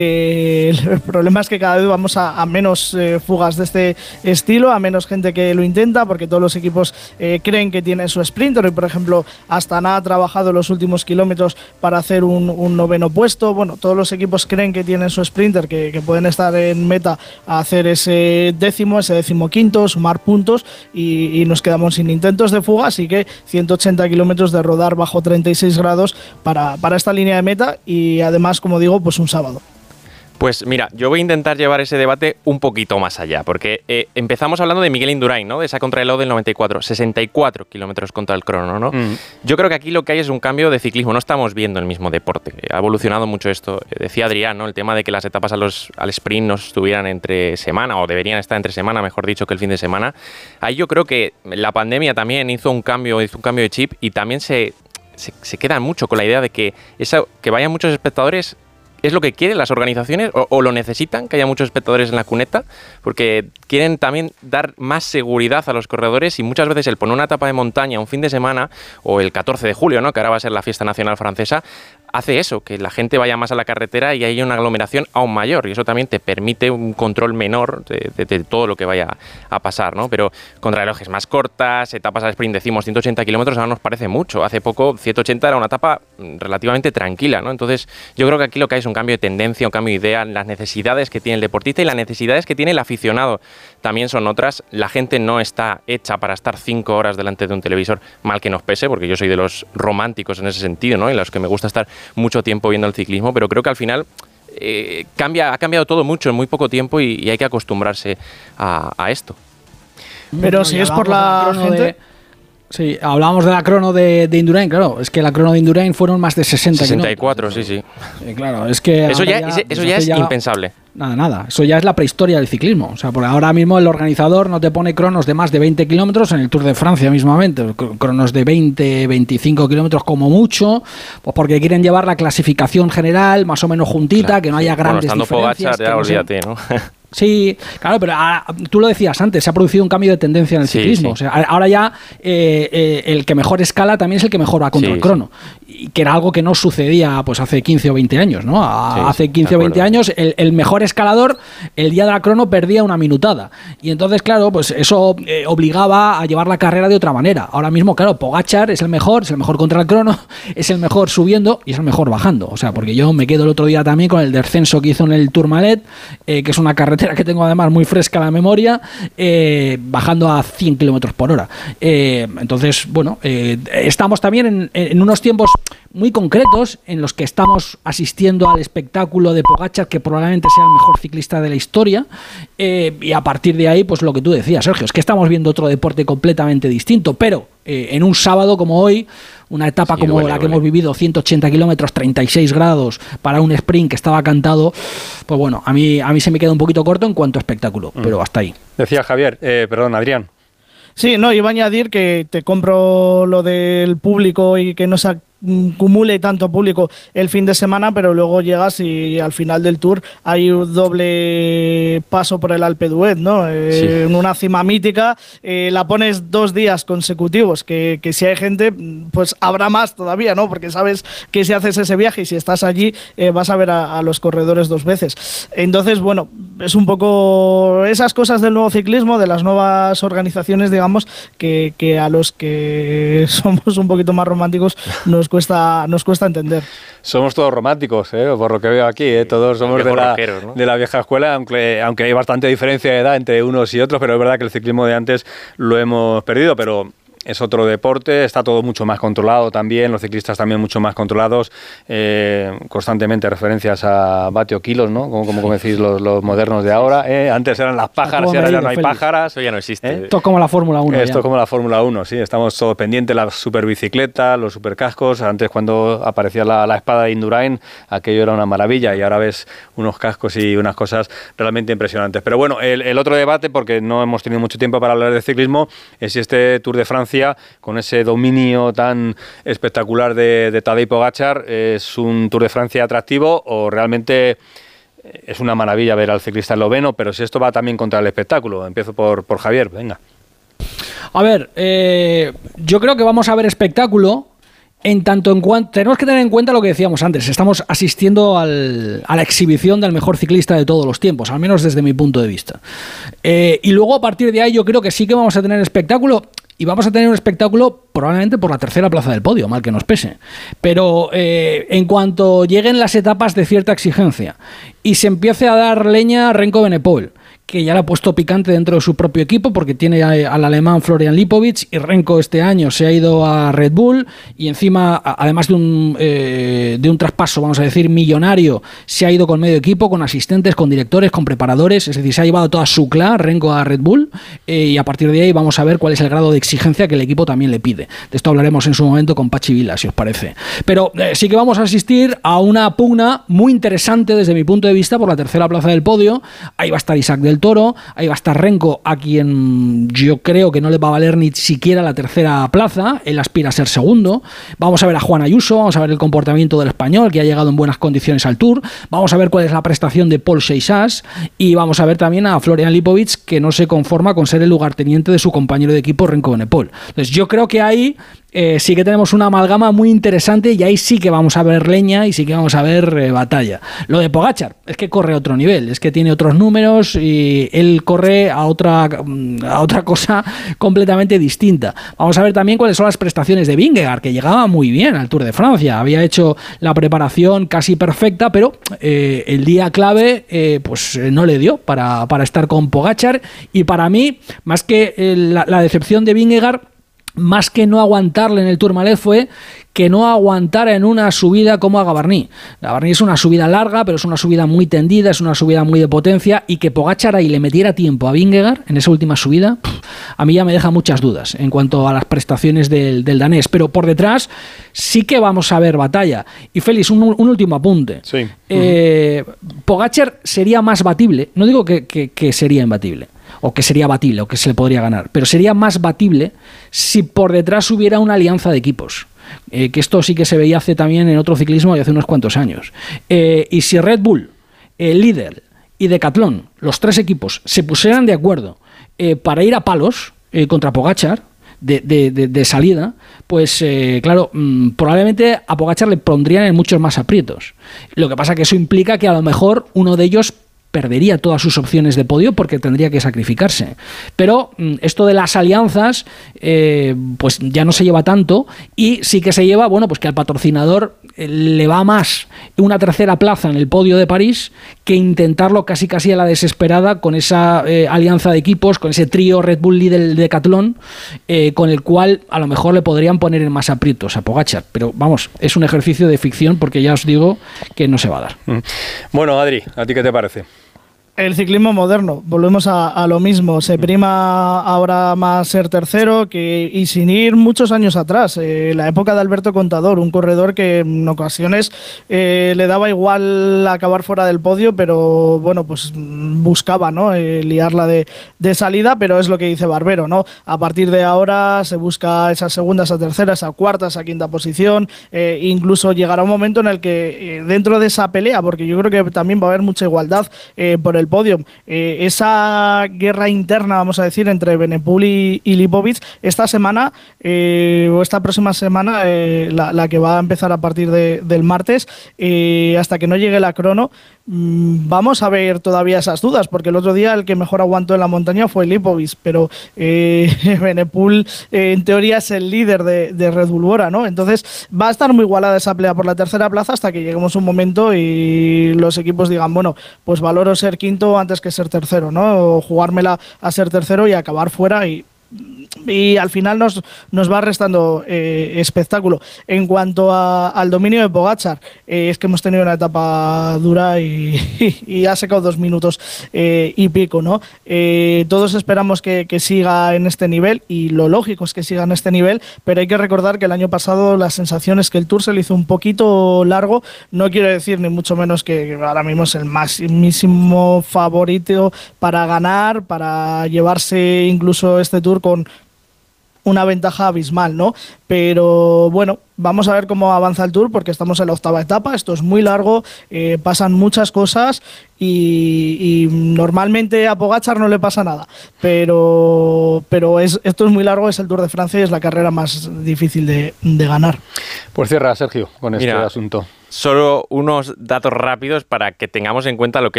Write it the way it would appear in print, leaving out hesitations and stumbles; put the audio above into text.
El problema es que cada vez vamos a menos fugas de este estilo, a menos gente que lo intenta, porque todos los equipos creen que tienen su sprinter. Hoy, por ejemplo, Astana ha trabajado los últimos kilómetros para hacer un noveno puesto. Bueno, todos los equipos creen que tienen su sprinter, que pueden estar en meta a hacer ese decimoquinto, sumar puntos, y nos quedamos sin intentos de fuga. Así que 180 kilómetros de rodar bajo 36 grados para esta línea de meta, y además, como digo, pues un sábado. Pues mira, yo voy a intentar llevar ese debate un poquito más allá, porque empezamos hablando de Miguel Indurain, ¿no? De esa contrarreloj del 94, 64 kilómetros contra el crono, ¿no? Yo creo que aquí lo que hay es un cambio de ciclismo, no estamos viendo el mismo deporte, ha evolucionado mucho esto. Decía Adrián, ¿no? El tema de que las etapas al sprint no estuvieran entre semana, o deberían estar entre semana, mejor dicho, que el fin de semana. Ahí yo creo que la pandemia también hizo un cambio de chip, y también se quedan mucho con la idea de que vayan muchos espectadores. ¿Es lo que quieren las organizaciones o lo necesitan, que haya muchos espectadores en la cuneta? Porque quieren también dar más seguridad a los corredores, y muchas veces el poner una etapa de montaña un fin de semana, o el 14 de julio, ¿no? Que ahora va a ser la fiesta nacional francesa, hace eso, que la gente vaya más a la carretera y haya una aglomeración aún mayor, y eso también te permite un control menor de todo lo que vaya a pasar, ¿no? Pero contrarrelojes más cortas, etapas al sprint, decimos 180 kilómetros, ahora nos parece mucho. Hace poco 180 era una etapa relativamente tranquila, ¿no? Entonces yo creo que aquí lo que hay es un cambio de tendencia, un cambio de idea, las necesidades que tiene el deportista y las necesidades que tiene el aficionado también son otras. La gente no está hecha para estar 5 horas delante de un televisor, mal que nos pese, porque yo soy de los románticos en ese sentido, ¿no? Y los que me gusta estar mucho tiempo viendo el ciclismo, pero creo que al final ha cambiado todo mucho en muy poco tiempo, y hay que acostumbrarse a esto. Pero si es por la gente... Sí, hablábamos de la crono de Indurain, claro, es que la crono de Indurain fueron más de 60 64, kilómetros. sí. Claro, es que... Eso ya es impensable. Nada, eso ya es la prehistoria del ciclismo. O sea, porque ahora mismo el organizador no te pone cronos de más de 20 kilómetros en el Tour de Francia mismamente, cronos de 20, 25 kilómetros como mucho, pues porque quieren llevar la clasificación general más o menos juntita, claro, que no haya grandes diferencias. Pogačar, ya olvídate, ¿no? Sí, claro, pero tú lo decías antes, se ha producido un cambio de tendencia en el ciclismo. Sí. O sea, ahora ya el que mejor escala también es el que mejor va contra el crono. Y que era algo que no sucedía pues hace 15 o 20 años, ¿no? Hace 15 o 20 años el mejor escalador el día de la crono perdía una minutada. Y entonces, claro, pues eso obligaba a llevar la carrera de otra manera. Ahora mismo, claro, Pogačar es el mejor contra el crono, es el mejor subiendo y es el mejor bajando. O sea, porque yo me quedo el otro día también con el descenso que hizo en el Tourmalet, que es una carretera que tengo además muy fresca en la memoria, bajando a 100 kilómetros por hora. Entonces, bueno, estamos también en unos tiempos muy concretos en los que estamos asistiendo al espectáculo de Pogačar, que probablemente sea el mejor ciclista de la historia, y a partir de ahí, pues lo que tú decías, Sergio, es que estamos viendo otro deporte completamente distinto, pero en un sábado como hoy, una etapa como la que hemos vivido, 180 kilómetros, 36 grados para un sprint que estaba cantado, pues bueno, a mí se me queda un poquito corto en cuanto a espectáculo, pero hasta ahí. Decía Javier, perdón, Adrián. Sí, no, iba a añadir que te compro lo del público y que no se acumule tanto público el fin de semana, pero luego llegas y al final del Tour hay un doble paso por el Alpe d'Huez, ¿no? En una cima mítica, la pones 2 días consecutivos, que si hay gente, pues habrá más todavía, ¿no? Porque sabes que si haces ese viaje y si estás allí, vas a ver a los corredores 2 veces. Entonces, bueno, es un poco esas cosas del nuevo ciclismo, de las nuevas organizaciones, digamos, que a los que somos un poquito más románticos nos cuesta entender. Somos todos románticos, por lo que veo aquí, todos somos de la vieja escuela, aunque hay bastante diferencia de edad entre unos y otros, pero es verdad que el ciclismo de antes lo hemos perdido, pero es otro deporte, está todo mucho más controlado también, los ciclistas también mucho más controlados, constantemente referencias a vatio kilos, ¿no? Como decís los modernos de ahora. Antes eran las pájaras y ahora ya no hay pájaras. Eso ya no existe. Esto es como la Fórmula 1. Esto es como la Fórmula 1, sí. Estamos todos pendientes, las superbicicletas, los supercascos. Antes, cuando aparecía la espada de Indurain, aquello era una maravilla, y ahora ves unos cascos y unas cosas realmente impresionantes. Pero bueno, el otro debate, porque no hemos tenido mucho tiempo para hablar de ciclismo, es si este Tour de Francia, con ese dominio tan espectacular de Tadej Pogačar, es un Tour de Francia atractivo o realmente es una maravilla ver al ciclista esloveno, pero si esto va también contra el espectáculo. Empiezo por Javier, venga. A ver, yo creo que vamos a ver espectáculo, En tanto en cuanto tenemos que tener en cuenta lo que decíamos antes, estamos asistiendo a la exhibición del mejor ciclista de todos los tiempos, al menos desde mi punto de vista. Y luego a partir de ahí yo creo que sí que vamos a tener espectáculo. Y vamos a tener un espectáculo probablemente por la tercera plaza del podio, mal que nos pese. Pero en cuanto lleguen las etapas de cierta exigencia y se empiece a dar leña a Renko Benepol, que ya le ha puesto picante dentro de su propio equipo porque tiene al alemán Florian Lipovic, y Renko este año se ha ido a Red Bull y encima, además de un traspaso, vamos a decir, millonario, se ha ido con medio equipo, con asistentes, con directores, con preparadores, es decir, se ha llevado toda su cla Renko a Red Bull, y a partir de ahí vamos a ver cuál es el grado de exigencia que el equipo también le pide. De esto hablaremos en su momento con Pachi Vila, si os parece. Pero sí que vamos a asistir a una pugna muy interesante desde mi punto de vista por la tercera plaza del podio. Ahí va a estar Isaac del Toro, ahí va a estar Renko, a quien yo creo que no le va a valer ni siquiera la tercera plaza, él aspira a ser segundo. Vamos a ver a Juan Ayuso, vamos a ver el comportamiento del español, que ha llegado en buenas condiciones al Tour, vamos a ver cuál es la prestación de Paul Seixas, y vamos a ver también a Florian Lipovic, que no se conforma con ser el lugarteniente de su compañero de equipo Renko Benepol. Entonces yo creo que ahí sí que tenemos una amalgama muy interesante, y ahí sí que vamos a ver leña y sí que vamos a ver batalla. Lo de Pogačar es que corre a otro nivel, es que tiene otros números y él corre a otra cosa completamente distinta. Vamos a ver también cuáles son las prestaciones de Vingegaard, que llegaba muy bien al Tour de Francia, había hecho la preparación casi perfecta, pero el día clave pues no le dio para estar con Pogačar, y para mí, más que la decepción de Vingegaard, más que no aguantarle en el Tourmalet, fue que no aguantara en una subida como a Gavarnie. Gavarnie es una subida larga, pero es una subida muy tendida, es una subida muy de potencia, y que Pogačar ahí le metiera tiempo a Vingegaard en esa última subida, a mí ya me deja muchas dudas en cuanto a las prestaciones del danés. Pero por detrás sí que vamos a ver batalla. Y Félix, un último apunte. Sí. Pogačar sería más batible, no digo que sería imbatible, o que sería batible, o que se le podría ganar, pero sería más batible si por detrás hubiera una alianza de equipos. Que esto sí que se veía hace también en otro ciclismo y hace unos cuantos años. Y si Red Bull, Lidl y Decathlon, los tres equipos, se pusieran de acuerdo para ir a palos contra Pogačar de salida, pues claro, probablemente a Pogačar le pondrían en muchos más aprietos. Lo que pasa que eso implica que a lo mejor uno de ellos perdería todas sus opciones de podio porque tendría que sacrificarse. Pero esto de las alianzas pues ya no se lleva tanto, y sí que se lleva, bueno, pues que al patrocinador le va más una tercera plaza en el podio de París que intentarlo casi a la desesperada con esa alianza de equipos, con ese trío Red Bull Lidl Decathlon, con el cual a lo mejor le podrían poner en más aprietos a Pogačar. Pero vamos, es un ejercicio de ficción porque ya os digo que no se va a dar. Bueno, Adri, ¿a ti qué te parece? El ciclismo moderno, volvemos a lo mismo, se prima ahora más ser tercero y sin ir muchos años atrás, la época de Alberto Contador, un corredor que en ocasiones le daba igual acabar fuera del podio, pero bueno, pues buscaba, ¿no? Liarla de salida, pero es lo que dice Barbero, ¿no? A partir de ahora se busca esa segunda, esa tercera, esa cuarta, esa quinta posición, incluso llegará un momento en el que dentro de esa pelea, porque yo creo que también va a haber mucha igualdad por el podio, esa guerra interna, vamos a decir, entre Benepul y Lipovic, esta semana o esta próxima semana, la que va a empezar a partir del martes, hasta que no llegue la crono, vamos a ver todavía esas dudas, porque el otro día el que mejor aguantó en la montaña fue Lipovic, pero Benepul en teoría es el líder de Red Bull Bora, ¿no? Entonces va a estar muy igualada esa pelea por la tercera plaza hasta que lleguemos un momento y los equipos digan, bueno, pues valoro ser quinto antes que ser tercero, ¿no? O jugármela a ser tercero y acabar fuera, y al final nos va restando espectáculo. En cuanto al dominio de Pogačar, es que hemos tenido una etapa dura y ha secado 2 minutos y pico, ¿no? Todos esperamos que siga en este nivel, y lo lógico es que siga en este nivel, pero hay que recordar que el año pasado la sensación es que el Tour se le hizo un poquito largo. No quiero decir ni mucho menos que ahora mismo es el máximo favorito para ganar, para llevarse incluso este Tour una ventaja abismal, ¿no? Pero bueno, vamos a ver cómo avanza el Tour, porque estamos en la 8ª etapa, esto es muy largo, pasan muchas cosas y normalmente a Pogačar no le pasa nada, pero esto es muy largo, es el Tour de Francia y es la carrera más difícil de ganar. Pues cierra, Sergio, con este asunto. Solo unos datos rápidos para que tengamos en cuenta lo que